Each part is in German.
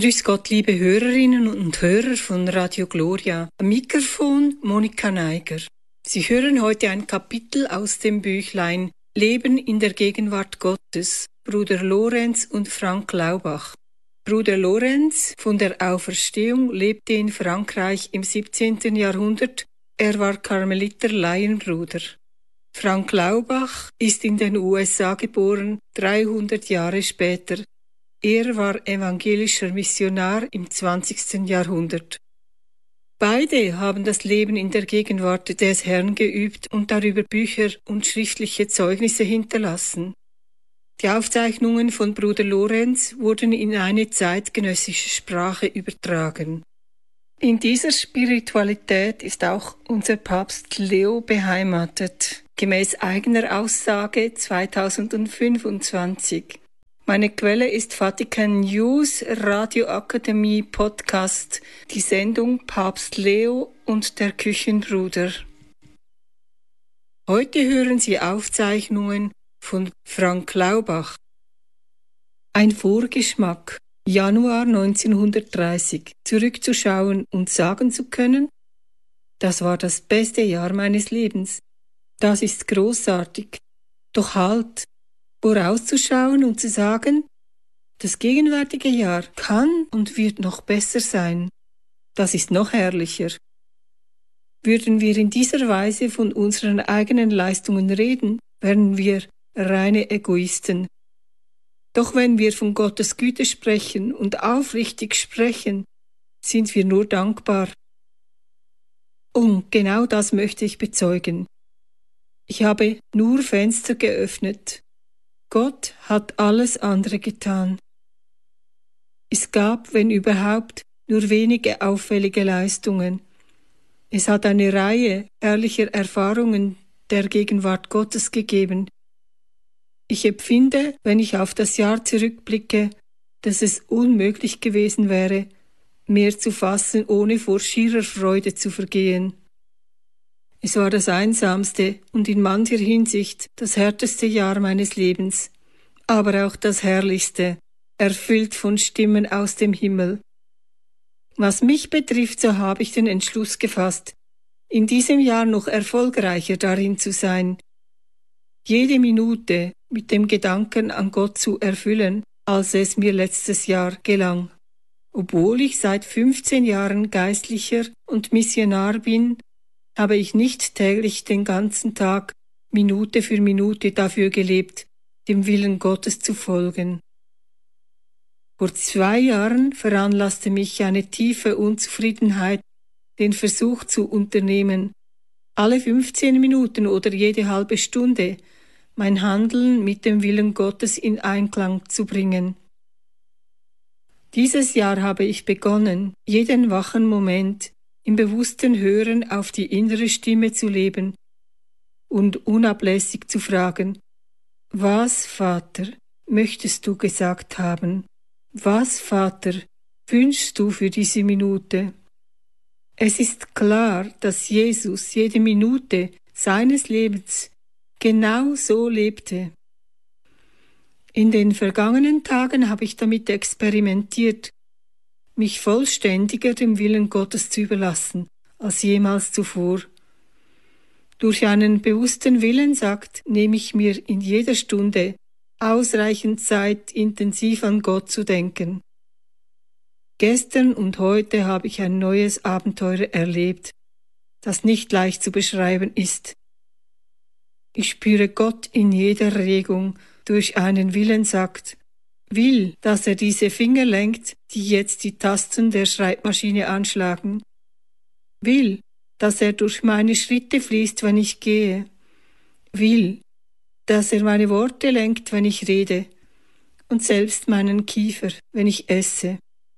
Grüß Gott, liebe Hörerinnen und Hörer von Radio Gloria. Am Mikrofon Monika Neiger. Sie hören heute ein Kapitel aus dem Büchlein Leben in der Gegenwart Gottes, Bruder Lorenz und Frank Laubach. Bruder Lorenz von der Auferstehung lebte in Frankreich im 17. Jahrhundert. Er war Karmeliter Laienbruder. Frank Laubach ist in den USA geboren, 300 Jahre später. Er war evangelischer Missionar im 20. Jahrhundert. Beide haben das Leben in der Gegenwart des Herrn geübt und darüber Bücher und schriftliche Zeugnisse hinterlassen. Die Aufzeichnungen von Bruder Lorenz wurden in eine zeitgenössische Sprache übertragen. In dieser Spiritualität ist auch unser Papst Leo beheimatet, gemäß eigener Aussage 2025. Meine Quelle ist Vatican News, Radioakademie Podcast, die Sendung Papst Leo und der Küchenbruder. Heute hören Sie Aufzeichnungen von Frank Laubach. Ein Vorgeschmack, Januar 1930, zurückzuschauen und sagen zu können, das war das beste Jahr meines Lebens. Das ist großartig. Doch halt, vorauszuschauen und zu sagen, das gegenwärtige Jahr kann und wird noch besser sein. Das ist noch herrlicher. Würden wir in dieser Weise von unseren eigenen Leistungen reden, wären wir reine Egoisten. Doch wenn wir von Gottes Güte sprechen und aufrichtig sprechen, sind wir nur dankbar. Und genau das möchte ich bezeugen. Ich habe nur Fenster geöffnet. Gott hat alles andere getan. Es gab, wenn überhaupt, nur wenige auffällige Leistungen. Es hat eine Reihe herrlicher Erfahrungen der Gegenwart Gottes gegeben. Ich empfinde, wenn ich auf das Jahr zurückblicke, dass es unmöglich gewesen wäre, mehr zu fassen, ohne vor schierer Freude zu vergehen. Es war das einsamste und in mancher Hinsicht das härteste Jahr meines Lebens, aber auch das herrlichste, erfüllt von Stimmen aus dem Himmel. Was mich betrifft, so habe ich den Entschluss gefasst, in diesem Jahr noch erfolgreicher darin zu sein, jede Minute mit dem Gedanken an Gott zu erfüllen, als es mir letztes Jahr gelang. Obwohl ich seit 15 Jahren Geistlicher und Missionar bin, habe ich nicht täglich den ganzen Tag, Minute für Minute dafür gelebt, dem Willen Gottes zu folgen. Vor 2 Jahren veranlasste mich eine tiefe Unzufriedenheit, den Versuch zu unternehmen, alle 15 Minuten oder jede halbe Stunde mein Handeln mit dem Willen Gottes in Einklang zu bringen. Dieses Jahr habe ich begonnen, jeden wachen Moment im bewussten Hören auf die innere Stimme zu leben und unablässig zu fragen, was, Vater, möchtest du gesagt haben? Was, Vater, wünschst du für diese Minute? Es ist klar, dass Jesus jede Minute seines Lebens genau so lebte. In den vergangenen Tagen habe ich damit experimentiert, mich vollständiger dem Willen Gottes zu überlassen als jemals zuvor. Durch einen bewussten Willensakt nehme ich mir in jeder Stunde ausreichend Zeit, intensiv an Gott zu denken. Gestern und heute habe ich ein neues Abenteuer erlebt, das nicht leicht zu beschreiben ist. Ich spüre Gott in jeder Regung durch einen Willensakt, will, dass er diese Finger lenkt, die jetzt die Tasten der Schreibmaschine anschlagen, will, dass er durch meine Schritte fließt, wenn ich gehe, will, dass er meine Worte lenkt, wenn ich rede, und selbst meinen Kiefer, wenn ich esse.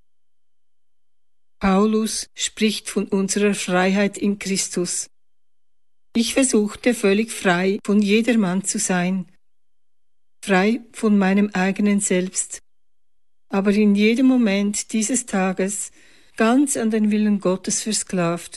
Paulus spricht von unserer Freiheit in Christus. Ich versuchte völlig frei von jedermann zu sein, frei von meinem eigenen Selbst, aber in jedem Moment dieses Tages ganz an den Willen Gottes versklavt.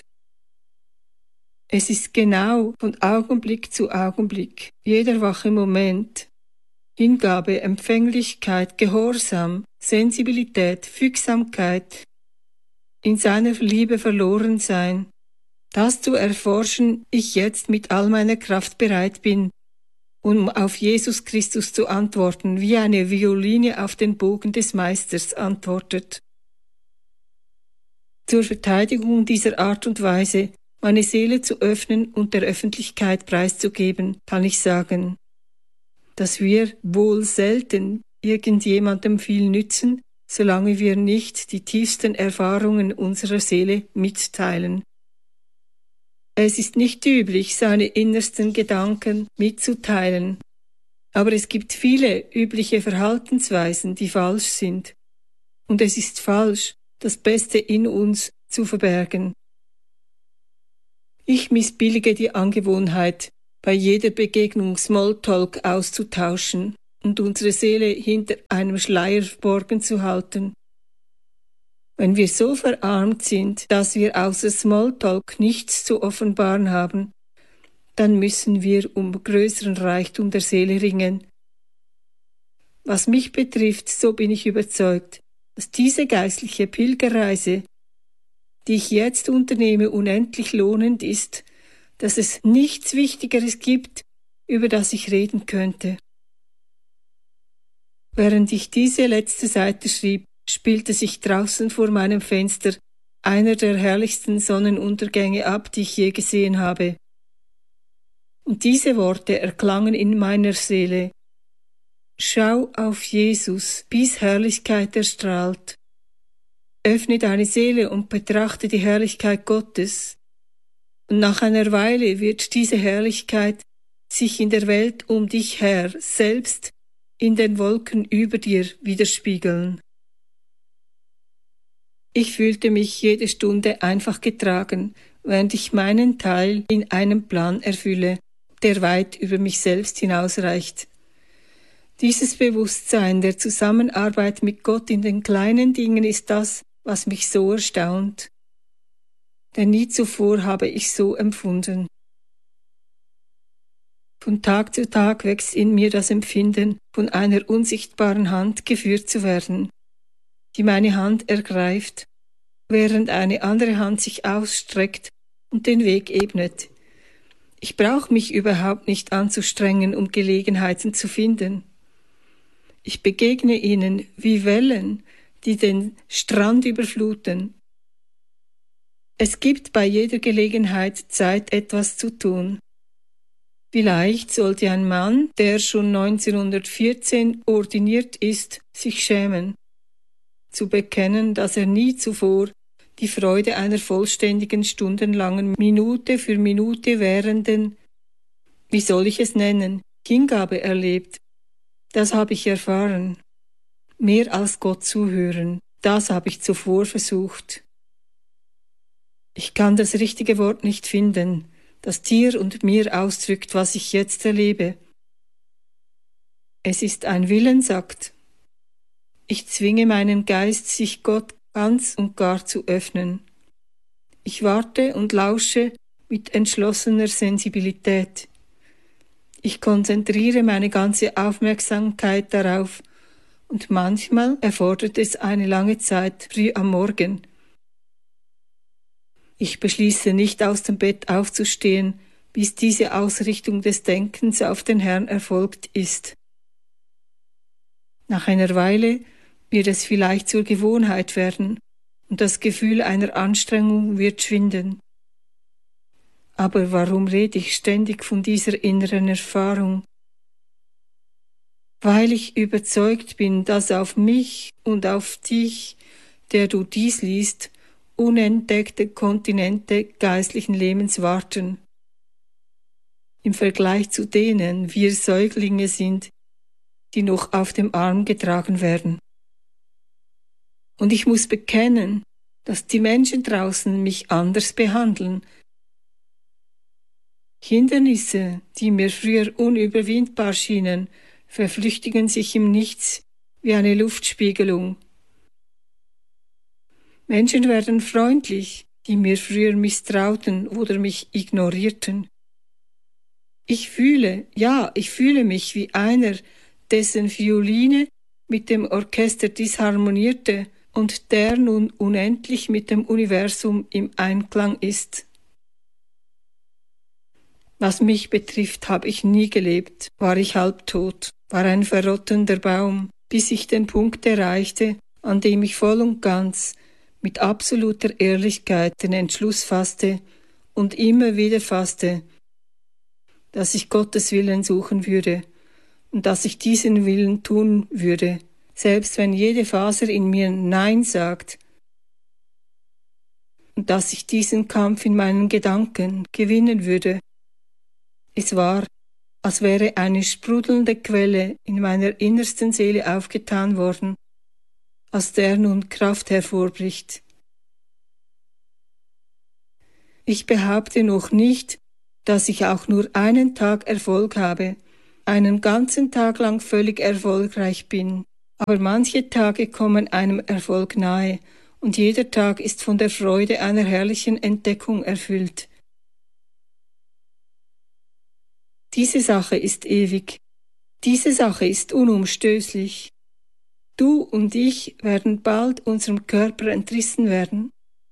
Es ist genau von Augenblick zu Augenblick, jeder wache Moment, Hingabe, Empfänglichkeit, Gehorsam, Sensibilität, Fügsamkeit, in seiner Liebe verloren sein, das zu erforschen ich jetzt mit all meiner Kraft bereit bin, um auf Jesus Christus zu antworten, wie eine Violine auf den Bogen des Meisters antwortet. Zur Verteidigung dieser Art und Weise, meine Seele zu öffnen und der Öffentlichkeit preiszugeben, kann ich sagen, dass wir wohl selten irgendjemandem viel nützen, solange wir nicht die tiefsten Erfahrungen unserer Seele mitteilen. Es ist nicht üblich, seine innersten Gedanken mitzuteilen, aber es gibt viele übliche Verhaltensweisen, die falsch sind. Und es ist falsch, das Beste in uns zu verbergen. Ich missbillige die Angewohnheit, bei jeder Begegnung Smalltalk auszutauschen und unsere Seele hinter einem Schleier verborgen zu halten. Wenn wir so verarmt sind, dass wir außer Smalltalk nichts zu offenbaren haben, dann müssen wir um größeren Reichtum der Seele ringen. Was mich betrifft, so bin ich überzeugt, dass diese geistliche Pilgerreise, die ich jetzt unternehme, unendlich lohnend ist, dass es nichts Wichtigeres gibt, über das ich reden könnte. Während ich diese letzte Seite schrieb, spielte sich draußen vor meinem Fenster einer der herrlichsten Sonnenuntergänge ab, die ich je gesehen habe. Und diese Worte erklangen in meiner Seele: Schau auf Jesus, bis Herrlichkeit erstrahlt. Öffne deine Seele und betrachte die Herrlichkeit Gottes. Und nach einer Weile wird diese Herrlichkeit sich in der Welt um dich her, selbst in den Wolken über dir, widerspiegeln. Ich fühlte mich jede Stunde einfach getragen, während ich meinen Teil in einem Plan erfülle, der weit über mich selbst hinausreicht. Dieses Bewusstsein der Zusammenarbeit mit Gott in den kleinen Dingen ist das, was mich so erstaunt. Denn nie zuvor habe ich so empfunden. Von Tag zu Tag wächst in mir das Empfinden, von einer unsichtbaren Hand geführt zu werden, die meine Hand ergreift, während eine andere Hand sich ausstreckt und den Weg ebnet. Ich brauche mich überhaupt nicht anzustrengen, um Gelegenheiten zu finden. Ich begegne ihnen wie Wellen, die den Strand überfluten. Es gibt bei jeder Gelegenheit Zeit, etwas zu tun. Vielleicht sollte ein Mann, der schon 1914 ordiniert ist, sich schämen, zu bekennen, dass er nie zuvor die Freude einer vollständigen, stundenlangen, Minute für Minute währenden, wie soll ich es nennen, Hingabe erlebt. Das habe ich erfahren. Mehr als Gott zuhören, das habe ich zuvor versucht. Ich kann das richtige Wort nicht finden, das dir und mir ausdrückt, was ich jetzt erlebe. Es ist ein Willensakt. Ich zwinge meinen Geist, sich Gott ganz und gar zu öffnen. Ich warte und lausche mit entschlossener Sensibilität. Ich konzentriere meine ganze Aufmerksamkeit darauf, und manchmal erfordert es eine lange Zeit früh am Morgen. Ich beschließe nicht aus dem Bett aufzustehen, bis diese Ausrichtung des Denkens auf den Herrn erfolgt ist. Nach einer Weile wird es vielleicht zur Gewohnheit werden und das Gefühl einer Anstrengung wird schwinden. Aber warum rede ich ständig von dieser inneren Erfahrung? Weil ich überzeugt bin, dass auf mich und auf dich, der du dies liest, unentdeckte Kontinente geistlichen Lebens warten. Im Vergleich zu denen wir Säuglinge sind, die noch auf dem Arm getragen werden. Und ich muss bekennen, dass die Menschen draußen mich anders behandeln. Hindernisse, die mir früher unüberwindbar schienen, verflüchtigen sich im Nichts wie eine Luftspiegelung. Menschen werden freundlich, die mir früher misstrauten oder mich ignorierten. Ich fühle mich wie einer, dessen Violine mit dem Orchester disharmonierte und der nun unendlich mit dem Universum im Einklang ist. Was mich betrifft, habe ich nie gelebt, war ich halbtot, war ein verrottender Baum, bis ich den Punkt erreichte, an dem ich voll und ganz, mit absoluter Ehrlichkeit den Entschluss fasste und immer wieder fasste, dass ich Gottes Willen suchen würde und dass ich diesen Willen tun würde, selbst wenn jede Faser in mir Nein sagt, und dass ich diesen Kampf in meinen Gedanken gewinnen würde. Es war, als wäre eine sprudelnde Quelle in meiner innersten Seele aufgetan worden, aus der nun Kraft hervorbricht. Ich behaupte noch nicht, dass ich auch nur einen Tag Erfolg habe, einen ganzen Tag lang völlig erfolgreich bin, aber manche Tage kommen einem Erfolg nahe, und jeder Tag ist von der Freude einer herrlichen Entdeckung erfüllt. Diese Sache ist ewig. Diese Sache ist unumstößlich. Du und ich werden bald unserem Körper entrissen werden.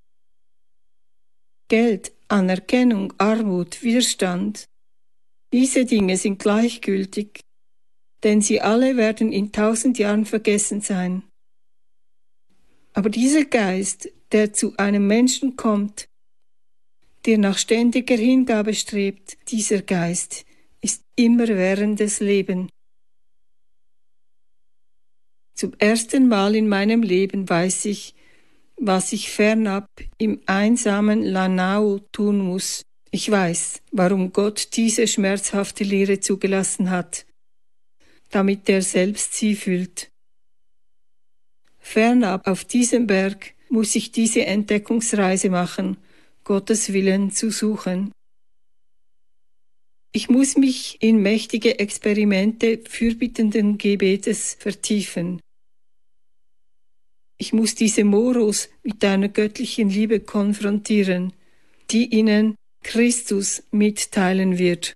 Geld, Anerkennung, Armut, Widerstand. Diese Dinge sind gleichgültig, denn sie alle werden in 1000 Jahren vergessen sein. Aber dieser Geist, der zu einem Menschen kommt, der nach ständiger Hingabe strebt, dieser Geist ist immerwährendes Leben. Zum ersten Mal in meinem Leben weiß ich, was ich fernab im einsamen Lanao tun muss. Ich weiß, warum Gott diese schmerzhafte Lehre zugelassen hat, damit er selbst sie fühlt. Fernab auf diesem Berg muss ich diese Entdeckungsreise machen, Gottes Willen zu suchen. Ich muss mich in mächtige Experimente fürbittenden Gebetes vertiefen. Ich muss diese Moros mit einer göttlichen Liebe konfrontieren, die ihnen Christus mitteilen wird.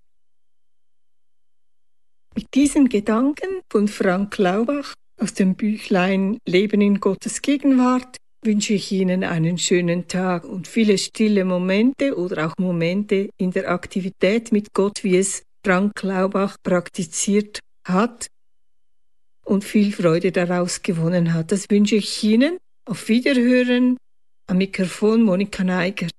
Mit diesen Gedanken von Frank Laubach aus dem Büchlein Leben in Gottes Gegenwart wünsche ich Ihnen einen schönen Tag und viele stille Momente oder auch Momente in der Aktivität mit Gott, wie es Frank Laubach praktiziert hat und viel Freude daraus gewonnen hat. Das wünsche ich Ihnen. Auf Wiederhören. Am Mikrofon Monika Neiger.